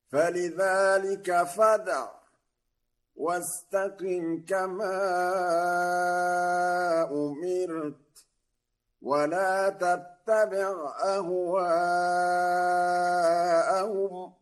فلذلك فادع واستقم كما أمرت ولا تتبع أهواءهم